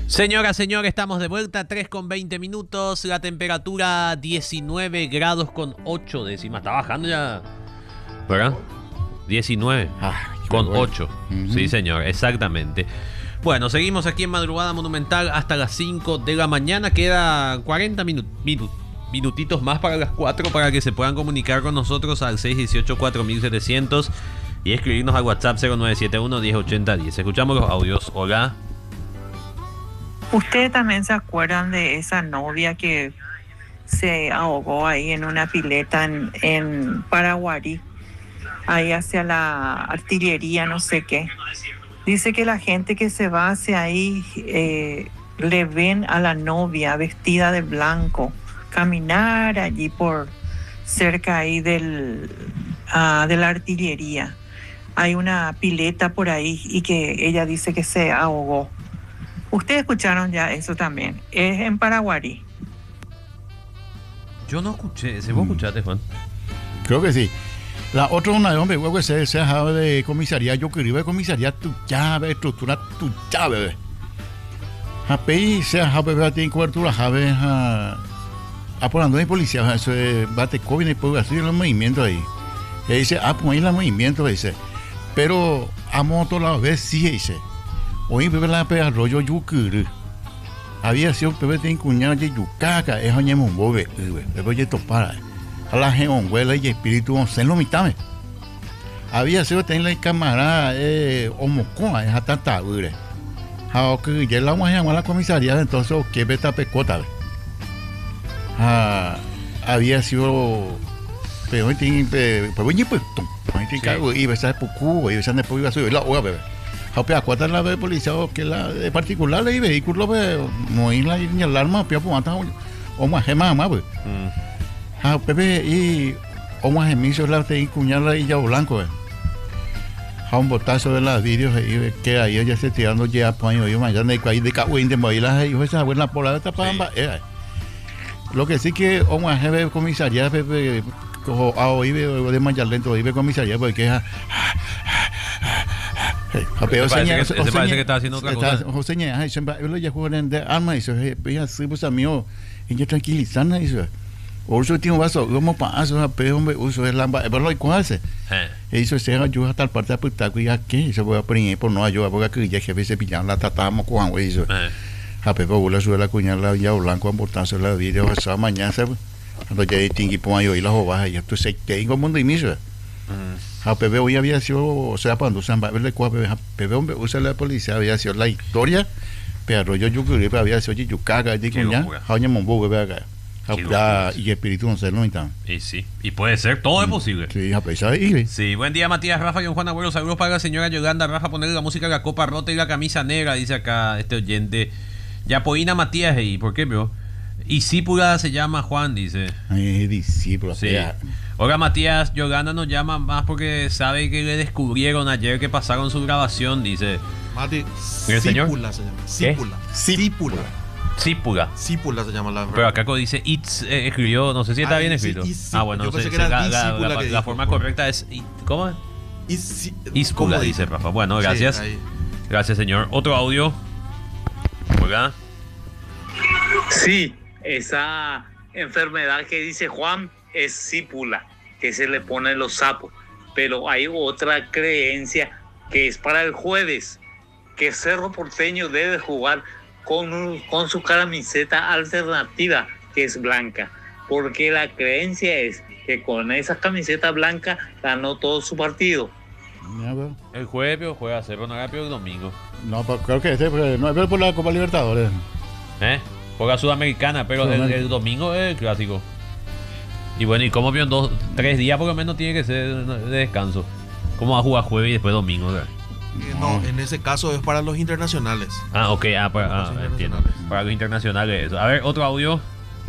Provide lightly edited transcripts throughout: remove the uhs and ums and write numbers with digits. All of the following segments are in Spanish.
Señora, señor, estamos de vuelta, 3:20, la temperatura 19 grados con 8 décimas. Está bajando ya, ¿verdad? 19 con bueno. 8. Sí, señor, exactamente. Bueno, seguimos aquí en Madrugada Monumental hasta las 5 de la mañana. Queda 40 minutitos más para las 4 para que se puedan comunicar con nosotros al 618-4700 y escribirnos al WhatsApp 0971-1080-10. Escuchamos los audios. Hola. ¿Ustedes también se acuerdan de esa novia que se ahogó ahí en una pileta en Paraguarí, ahí hacia la artillería, no sé qué? Dice que la gente que se va hacia ahí le ven a la novia vestida de blanco caminar allí por cerca ahí de la artillería. Hay una pileta por ahí y que ella dice que se ahogó. Ustedes escucharon ya eso también. Es en Paraguarí. Yo no escuché. ¿Se vos escuchaste, Juan? Creo que sí. La otra una de hombre, huevo que se sabe de comisaría, yo quería de comisaría tu llave, estructura tu llave. Apei se sabe tiene cobertura, sabe apurando de policía, eso bate COVID y puede hacer los movimientos ahí. Y dice, pues ahí los movimientos, dice. Pero a moto la vez sí dice. Hoy bebé la pe arroyo yucuru. Había sido bebé de cuñado de yucaca, es oñe un bobe, bebé de topara. A la gente huela y espíritu se lo mitame. Había sido tener la cámara homocoa, es hasta tabure. Que ya la vamos a llamar a la comisaría, entonces que beta pecota. Había sido pero hoy tiene pues y pues cargo y besar poco y besar de poco iba a subir la hora bebé. Aunque acuerda la de policía que la de particular y vehículos no ir la alarma pia pues mata o más gema más pues. Pepe y o más emiso la te cuñala y ya blanco a un botazo de las vídeos y que ahí ya se tirando ya paño y mañana de caí de cahuín de bailar y esa buena por esta pamba lo que sí que o más jefe comisaría Pepe cojo a oír de manjar lento oír comisaría porque Parece que está haciendo otra cosa. José Ñeja, yo ya juegan de arma y se veía así pues a mí y ya tranquilizando eso. Orso tiene un vaso, como paso, pero hombre, uso es lamba, pero lo cual se. Eso se ayuda tal parte de y aquí se voy a poner por no ayuda porque aquí ya jefe se pillan la tatamos con eso. A Pepe Bula sube la cuñada ya blanco a portarse la video esa mañana cuando ya distinguí por ahí y las ovajas ya tú se tengo mundo y miso. A Pepe hoy había sido, o sea, cuando usan verle cuál Pepe hombre usa la policía había sido la historia, pero yo creo que había sido yucaga de cuña, jaña monbo acá. Y espíritu no sé, no está. Y sí, y puede ser, todo es posible. Sí, a pesar de sí, buen día Matías, Rafa y Juan Agüero, saludos para la señora Yolanda, Rafa, ponerle la música de la copa rota y la camisa negra, dice acá este oyente. Yapoína Matías, ¿y por qué, bro? Y Cípula se llama Juan, dice. Discípulo. Sí. Ahora Matías Yolanda nos llama más porque sabe que le descubrieron ayer que pasaron su grabación, dice. Mati, ¿El señor? Cípula se llama. Cípula. Cípula. Cípula se llama la. Pero acá dice Itz escribió, no sé si está bien escrito. Bueno, yo pensé que era la forma correcta es ¿cómo? Iscula dice Rafa. Bueno, gracias. Sí, gracias, señor. Otro audio. Hola. Sí, esa enfermedad que dice Juan es cípula, que se le ponen los sapos. Pero hay otra creencia que es para el jueves, que Cerro Porteño debe jugar con su camiseta alternativa, que es blanca. Porque la creencia es que con esa camiseta blanca ganó todo su partido. El jueves juega Cerro, no era el domingo. No, creo que no es por la Copa Libertadores. Juega Sudamericana, pero el domingo es el clásico. Y bueno, ¿y cómo vio en 3 días? Por lo menos tiene que ser de descanso. ¿Cómo va a jugar jueves y después domingo? No, en ese caso es para los internacionales. Ok, entiendo. Para los internacionales eso. A ver, otro audio.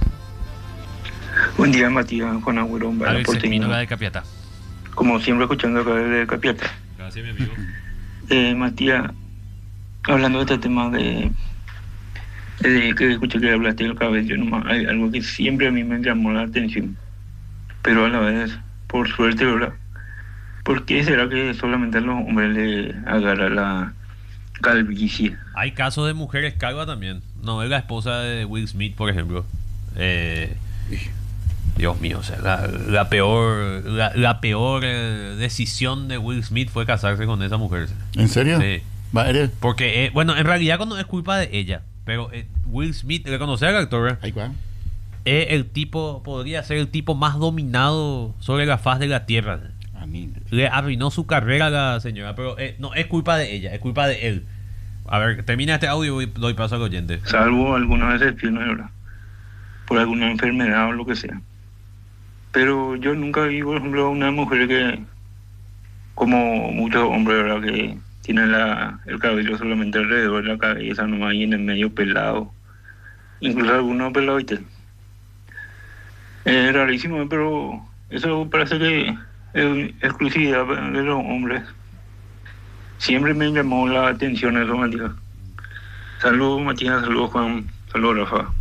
Buen día, Matías, Juan Agüero, Alex Semino, de Capiata. Como siempre, escuchando acá desde Capiata. Gracias, mi amigo. Matías, hablando de este tema de que escuché que hablaste del cabello, hay algo que siempre a mí me llamó la atención, pero a la vez, por suerte, ¿verdad? ¿Por qué será que solamente a los hombres le agarra calvicie. Hay casos de mujeres calvas también. No, es la esposa de Will Smith, por ejemplo. Dios mío, o sea, la peor decisión de Will Smith fue casarse con esa mujer. ¿En serio? Sí. Porque, bueno, en realidad no es culpa de ella. Pero Will Smith, reconoce al actor, Ahí va. es el tipo, podría ser el tipo más dominado sobre la faz de la tierra. A mí. Le arruinó su carrera a la señora, pero no es culpa de ella, es culpa de él. A ver, termina este audio y doy paso al oyente. Salvo algunas excepciones, ¿verdad? Por alguna enfermedad o lo que sea. Pero yo nunca vi, por ejemplo, una mujer que, como muchos hombres, ¿verdad? Que tienen el cabello solamente alrededor de la cabeza, nomás y en el medio pelado. Incluso algunos pelados, ¿viste? Es rarísimo, pero eso parece que es exclusividad de los hombres. Siempre me llamó la atención eso, Matías. Saludos, Matías. Saludos, Juan. Saludos, Rafa.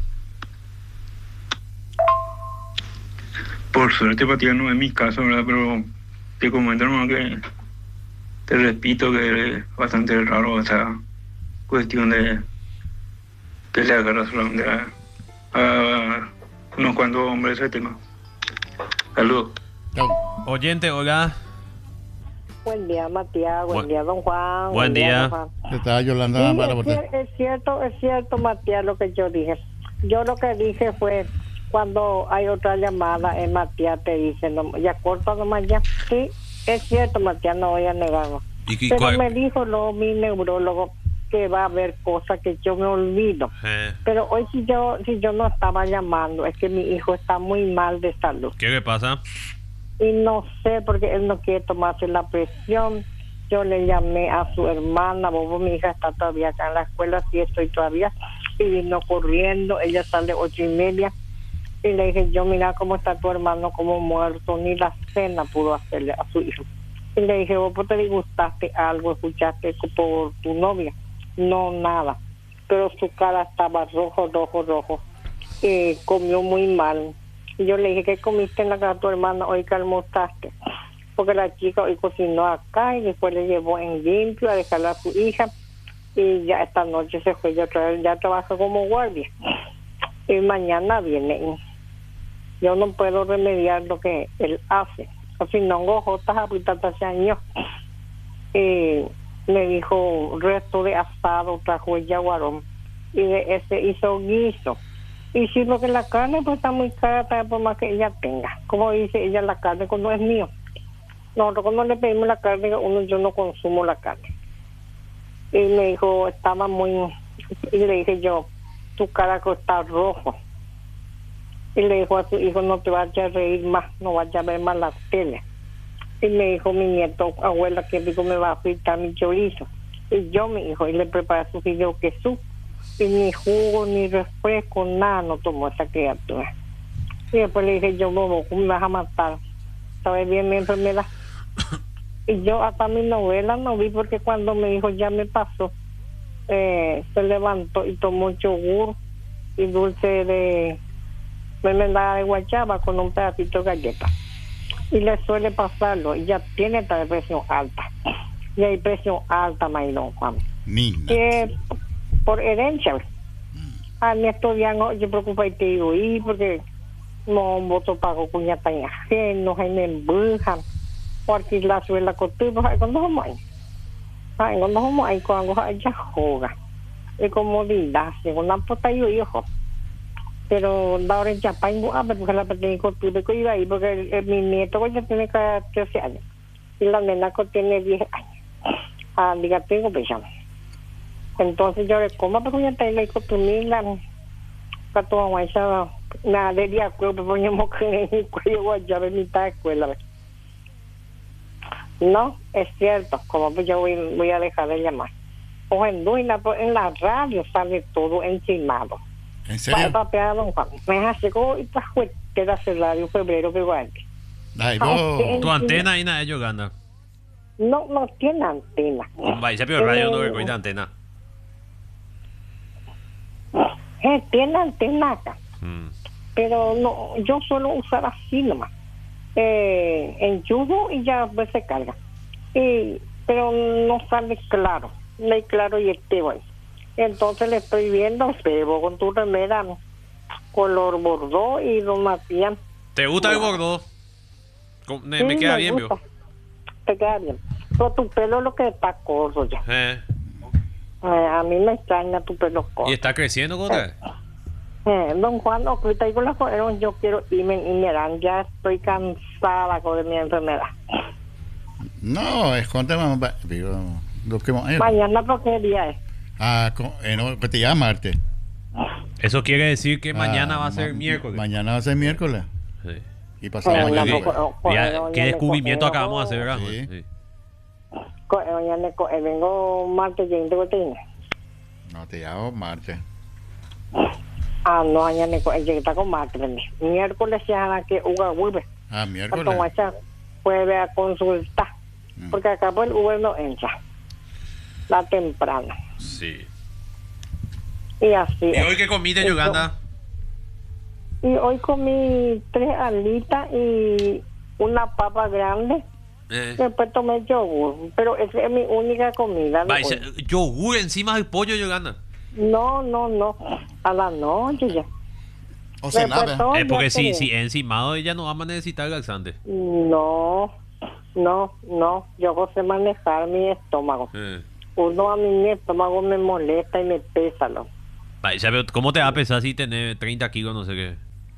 Por suerte, Matías, no es mi caso, ¿verdad? Pero te comento nomás que te repito que es bastante raro esa cuestión de que le agarra solamente a unos cuantos hombres ese tema. Saludos. Chao. Oyente, hola. Buen día, Matías. Buen día, don Juan. Buen día. Don Juan. Está Yolanda Sí, para votar. es cierto, Matías, lo que yo dije. Yo lo que dije fue, cuando hay otra llamada, Matías te dice, no, ya corta nomás ya. Sí, es cierto, Matías, no voy a negarlo. Pero me dijo mi neurólogo que va a haber cosas que yo me olvido. Pero hoy si yo no estaba llamando, es que mi hijo está muy mal de salud. ¿Qué le pasa? Y no sé, porque él no quiere tomarse la presión. Yo le llamé a su hermana, Bobo, mi hija está todavía acá en la escuela, sí estoy todavía, y vino corriendo, ella sale 8:30, y le dije yo, mira cómo está tu hermano, como muerto, ni la cena pudo hacerle a su hijo. Y le dije, vos te disgustaste algo, escuchaste por tu novia. No, nada, pero su cara estaba rojo, comió muy mal. Y yo le dije, ¿qué comiste en la casa de tu hermana hoy que almorzaste? Porque la chica hoy cocinó acá y después le llevó en limpio a dejarla a su hija, y ya esta noche se fue, ya trabaja como guardia y mañana viene. Yo no puedo remediar lo que él hace. Así no gojotas ahorita hace años. Me dijo resto de asado, trajo el yaguarón y de ese hizo guiso. Y si lo que la carne pues está muy cara, también por más que ella tenga. Como dice ella, la carne cuando es mío. Nosotros cuando le pedimos la carne, yo no consumo la carne. Y me dijo, estaba muy... Y le dije yo, tu cara está rojo. Y le dijo a su hijo, no te vayas a reír más, no vayas a ver más la tele. Y me dijo mi nieto, abuela, que digo me va a fritar mi chorizo. Y yo, mi hijo, y le preparé su fideo queso. Y ni jugo, ni refresco, nada no tomó esa criatura. Y después le dije yo, Bobo, ¿cómo me vas a matar? ¿Sabes bien mi enfermedad? Y yo hasta mi novela no vi, porque cuando me dijo ya me pasó, se levantó y tomó yogur y dulce de mermelada de guayaba con un pedacito de galleta. Y le suele pasarlo, y ya tiene tal presión alta. Y hay presión alta, Maylon Juan. Que por herencia. A mí estudiando, yo preocupo y te digo, y porque no voto pago cuña tan ajeno, hay me embujan, porque la suela costumbre, cuando somos ahí, cuando ella juega, es comodidad, según la puta yo, pero la hora ya pago a ver porque la pequeña costumbre que iba ahí, porque mi nieto ya tiene 13 años y la nena que tiene 10 años. Diga, tengo pechado. Entonces yo le como porque ya tengo la costumbre, la toda guayaba, nada de día, pero ponemos que en el cuello guayaba en mitad de escuela. No, es cierto, como pues yo voy a dejar de llamar. O en la radio sale todo encimado. ¿En serio? Me hace como esta juetera radio febrero que guarde. Tu antena ahí nada ellos gana. No tiene antena. Vaya, se pidió radio no que antena. Tiene antena acá. Pero no, yo suelo usar así nomás. En judo y ya pues se carga. Pero no sale claro. y claro, y este voy. Entonces le estoy viendo, Bebo, con tu remera color bordó y don Matías. ¿Te gusta el gordo? Me queda bien, gusta. vio. Te queda bien. Pero tu pelo es lo que está corto ya. A mí me extraña tu pelo corto. ¿Y está creciendo, Gota? Don Juan, ahorita digo las cosas, yo quiero irme y miran, ya estoy cansada con mi enfermedad. No, es contame, lo que Mañana, ¿por qué día es? No, que te llama Marte. Eso quiere decir que mañana va a ser miércoles. Mañana va a ser miércoles. Sí. Y pasamos ¿Qué descubrimiento acabamos de hacer, verdad? Sí. Sí. Vengo martes, ¿quién te tiene? No, te llamo Marte. No, mañana está con martes. Miércoles ya que Uber vuelve. Miércoles. Entonces puede a consultar. Porque acá pues el Uber no entra. La temprana. Sí. Y así. ¿Y hoy qué comiste, Yolanda? Y hoy comí 3 alitas y una papa grande. Después tomé yogur. Pero esa es mi única comida. ¿Yogur encima del pollo, Yolanda? No. A la noche ya. O sea, nada. Porque si encimado ella no va a necesitar laxante. No. Yo sé manejar mi estómago. Uno a mí mi estómago me molesta y me pesa. ¿Cómo te va a pesar si tenés 30 kilos, no sé qué?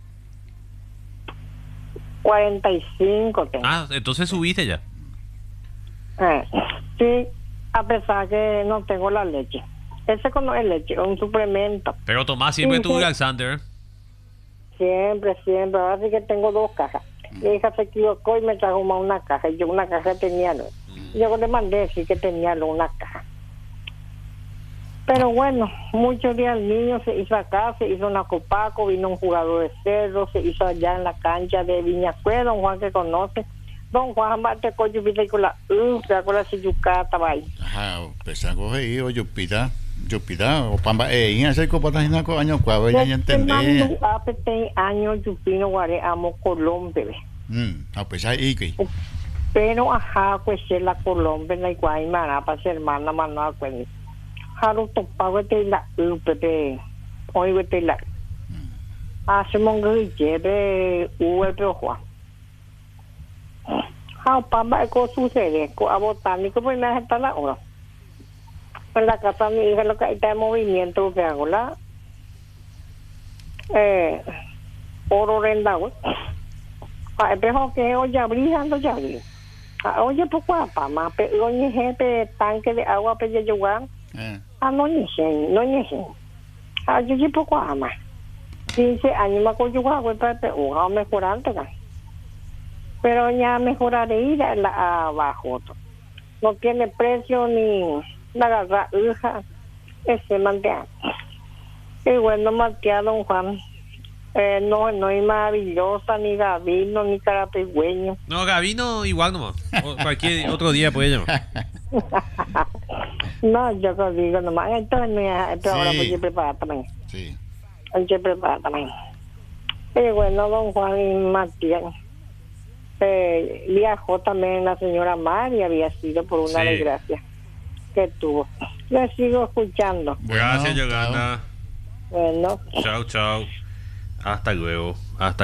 45 tengo. Entonces subiste ya. Sí, a pesar que no tengo la leche. Ese no es leche, es un suplemento. Pero tomás siempre tu laxante, ¿eh? Siempre. Ahora sí que tengo 2 cajas. Mi hija se equivocó y me trajo más una caja. Y yo una caja tenía. Yo le mandé decir que tenía una caja. Pero bueno, muchos días el niño se hizo acá, se hizo una copaco, vino un jugador de cerro, se hizo allá en la cancha de Viñascue, don Juan que conoce. Don Juan bate con Yupita y con la si Yucata estaba ahí. Pues algo ahí, o Yupita, o Pamba, ese copata en el año cuavo, ya entendí. Año Yupino Guare, amo Colombia. Pues ahí que. Pero pues es la Colombia, la Guaymara, para ser hermana, Manuel Cuenca. Haru topago te la upete hoy vete la hacemos que lleve pero Juan pamba co sucede co a botánico pues me está la hora en la casa mi hija lo que está en movimiento que hago la oro rendado pero que hoy brillando ya oye poco apa más pero oye gente tanque de agua para llevar no dicen. Yo sí poco ama. 15 años me cojo para mejorante. Pero ya mejoraré ir abajo. No tiene precio ni la hija. Ese mantea. Y bueno, Matías, don Juan. No es maravillosa, ni Gavino, ni Carapegüeño. No, Gavino igual nomás. Cualquier otro día puede llamar. No, yo digo nomás. Entonces, ahora voy a preparar también. Sí. Hay que preparar también. Y bueno, don Juan y Matías. Viajó también la señora Mari, había sido por una desgracia que tuvo. Le sigo escuchando. Gracias, Yolanda. Bueno. Chao. Hasta luego.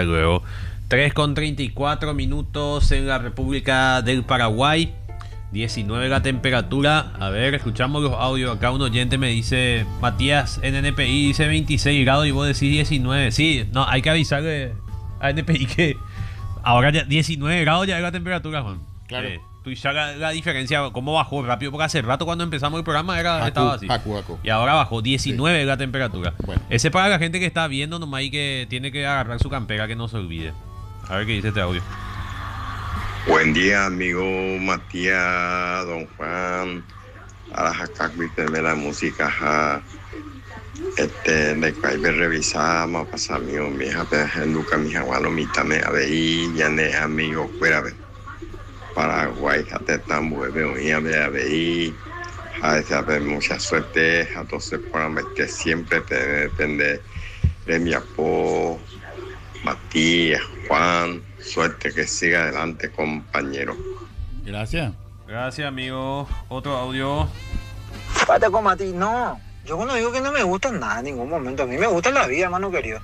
3:34 en la República del Paraguay. 19 la temperatura. A ver, escuchamos los audios. Acá un oyente me dice, Matías, en NPI dice 26 grados y vos decís 19. Sí, no, hay que avisarle a NPI que ahora ya 19 grados ya es la temperatura, Juan. Claro. Tú ya la diferencia, cómo bajó rápido, porque hace rato cuando empezamos el programa estaba así. Y ahora bajó 19 la temperatura. Bueno. Ese para la gente que está viendo nomás y que tiene que agarrar su campera, que no se olvide. A ver qué dice este audio. Buen día, amigo Matías, don Juan. Ahora me la música, de cual revisamos, pasa mi hija, nunca mi abuelo, mi tame, a ver, ya ne amigo, fuera, Paraguay, te tan bueno, y a ver, mucha suerte, entonces, que siempre depende de mi apoyo, Matías, Juan. Suerte, que siga adelante, compañero. Gracias, amigo. Otro audio. Pate con Mati, no. Yo cuando digo que no me gusta nada en ningún momento. A mí me gusta la vida, hermano querido.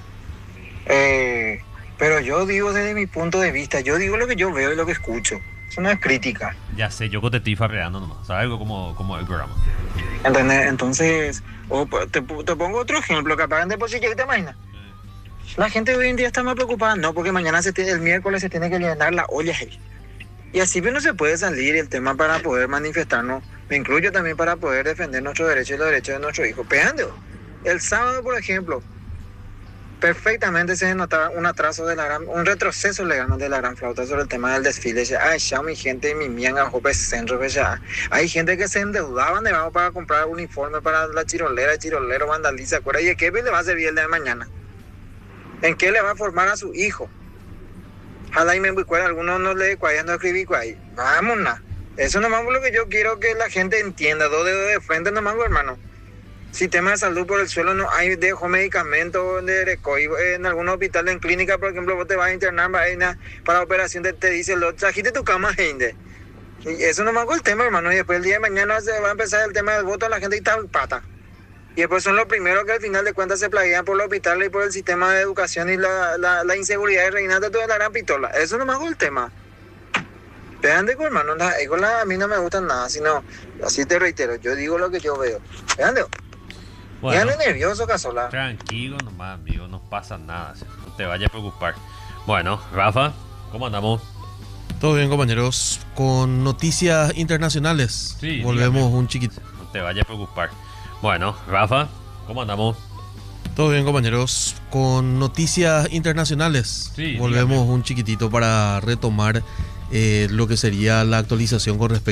Pero yo digo desde mi punto de vista, yo digo lo que yo veo y lo que escucho. Eso no es crítica. Ya sé, yo te estoy farreando nomás. ¿Sabes algo como el programa? ¿Entendés? Entonces, te pongo otro ejemplo, capaz de por si te imaginas. La gente hoy en día está más preocupada, no, porque mañana el miércoles se tiene que llenar la olla. Y así no se puede salir el tema para poder manifestarnos. Me incluyo también para poder defender nuestros derechos y los derechos de nuestros hijos. Pegando. El sábado, por ejemplo, perfectamente se notaba un atraso un retroceso legal de la gran flauta sobre el tema del desfile. Ay, ya mi gente, mi mianga, jope centro, ya. Hay gente que se endeudaban debajo para comprar uniforme para la chirolera, chirolero, vandaliza, ¿acuerdas? ¿Y qué le va a servir el día de mañana? ¿En qué le va a formar a su hijo? Ojalá y me recuerda, algunos no le cuayan, no escribí cuay. Vámonos. Eso nomás es lo que yo quiero que la gente entienda. 2 dedos de frente nomás, hermano. Sistema de salud por el suelo, no hay dejo medicamentos de recoy. En algún hospital, en clínica, por ejemplo, vos te vas a internar para operación, te dice, trajiste tu cama, gente. Y eso nomás con el tema, hermano. Y después el día de mañana se va a empezar el tema del voto, la gente está en pata. Y después son los primeros que al final de cuentas se plaguean por los hospitales y por el sistema de educación y la inseguridad reinante de toda la gran pistola. Eso nomás con el tema. Vean de hermano, a mí no me gustan nada, sino, así te reitero, yo digo lo que yo veo. Vean de. Bueno, ya nervioso, Casola. Tranquilo nomás, amigo, no pasa nada, no te vayas a preocupar. Bueno, Rafa, ¿cómo andamos? Todo bien, compañeros. Con noticias internacionales. Sí, volvemos dígame. Un chiquito. No te vayas a preocupar. Bueno, Rafa, ¿cómo andamos? Todo bien, compañeros. Con noticias internacionales. Sí, volvemos dígame. Un chiquitito para retomar lo que sería la actualización con respecto